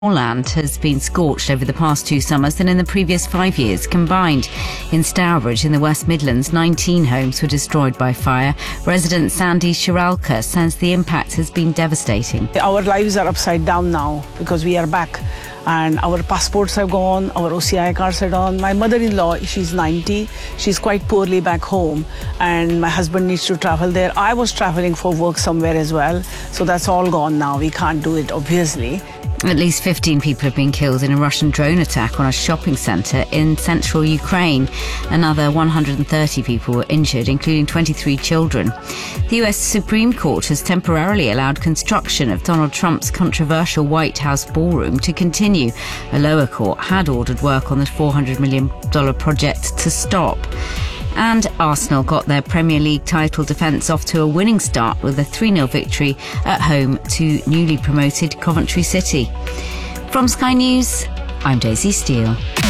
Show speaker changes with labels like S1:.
S1: More land has been scorched over the past 2 summers than in the previous 5 years combined. In Stourbridge in the West Midlands, 19 homes were destroyed by fire. Resident Sandy Shiralka says the impact has been devastating.
S2: Our lives are upside down now because we are back and our passports are gone, our OCI cards are gone. My mother-in-law, she's 90, she's quite poorly back home and my husband needs to travel there. I was traveling for work somewhere as well, so that's all gone now. We can't do it, obviously.
S1: At least 15 people have been killed in a Russian drone attack on a shopping centre in central Ukraine. Another 130 people were injured, including 23 children. The US Supreme Court has temporarily allowed construction of Donald Trump's controversial White House ballroom to continue. A lower court had ordered work on the $400 million project to stop. And Arsenal got their Premier League title defence off to a winning start with a 3-0 victory at home to newly promoted Coventry City. From Sky News, I'm Daisy Steele.